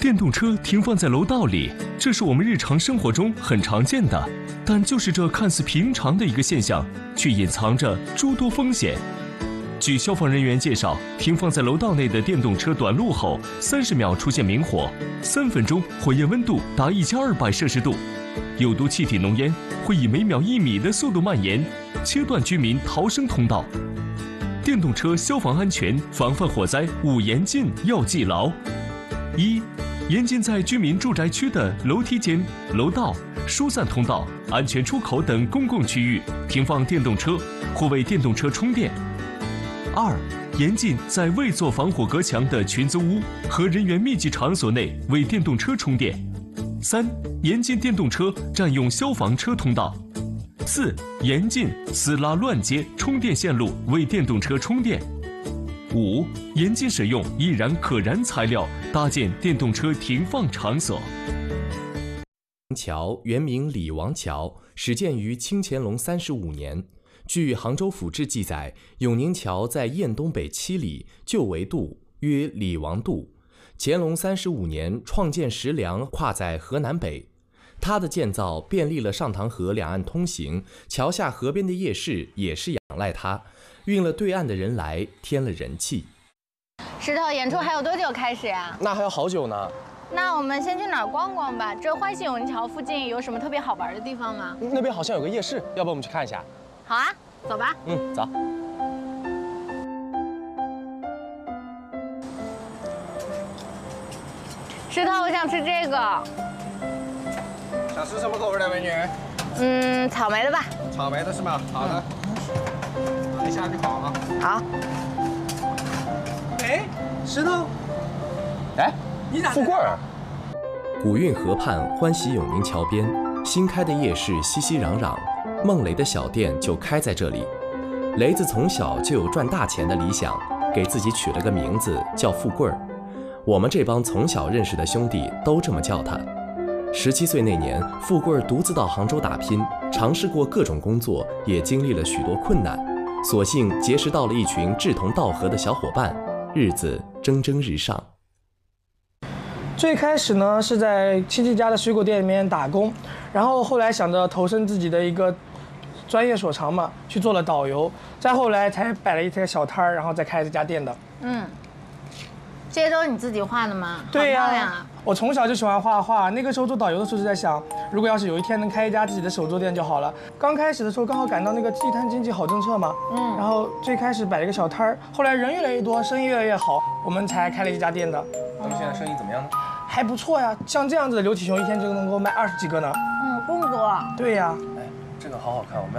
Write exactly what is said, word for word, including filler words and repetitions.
电动车停放在楼道里，这是我们日常生活中很常见的，但就是这看似平常的一个现象，却隐藏着诸多风险。据消防人员介绍，停放在楼道内的电动车短路后，三十秒出现明火，三分钟火焰温度达一千二百摄氏度，有毒气体浓烟会以每秒一米的速度蔓延，切断居民逃生通道。电动车消防安全防范火灾五严禁要记牢：一、严禁在居民住宅区的楼梯间、楼道、疏散通道、安全出口等公共区域停放电动车或为电动车充电。二、严禁在未做防火隔墙的群租屋和人员密集场所内为电动车充电。三、严禁电动车占用消防车通道。四、严禁私拉乱接充电线路为电动车充电。五、严禁使用易燃可燃材料搭建电动车停放场所。 桥原名李王桥，始建于清乾隆三十五年。据杭州府志记载，永宁桥在堰东北七里，旧为渡，曰李王渡。乾隆三十五年创建石梁，跨在河南北。它的建造便利了上塘河两岸通行，桥下河边的夜市也是仰赖它，运了对岸的人来，添了人气。 石头，演出还有多久开始呀？ 那还有好久呢。 那我们先去哪儿逛逛吧？这欢喜永宁桥附近有什么特别好玩的地方吗？ 那边好像有个夜市，要不我们去看一下？ 好啊，走吧。 嗯，走。 石头，我想吃这个。 想吃什么口味的美女？ 嗯，草莓的吧。 草莓的是吗？好的。等一下就好啊。 好。 哎，石头。 哎， 你咋？ 富贵儿。 古运河畔欢喜永宁桥边，新开的夜市熙熙攘攘，孟雷的小店就开在这里。雷子从小就有赚大钱的理想，给自己取了个名字叫富贵儿。我们这帮从小认识的兄弟都这么叫他。十七岁那年，富贵儿独自到杭州打拼，尝试过各种工作，也经历了许多困难，所幸结识到了一群志同道合的小伙伴，日子蒸蒸日上。 最开始呢是在亲戚家的水果店里面打工，然后后来想着投身自己的一个专业所长嘛，去做了导游，再后来才摆了一台小摊儿，然后再开这家店的。 嗯，这些都是你自己画的吗？ 对呀、 好漂亮啊！ 我从小就喜欢画画，那个时候做导游的时候就在想，如果要是有一天能开一家自己的手作店就好了。刚开始的时候刚好赶到那个地摊经济好政策嘛，嗯，然后最开始摆了一个小摊儿，后来人越来越多，生意越来越好，我们才开了一家店的。 那么现在生意怎么样呢？ 还不错呀，像这样子的刘启雄一天就能够卖二十几个呢。 嗯，这么多。 对呀。 哎，这个好好看，我们。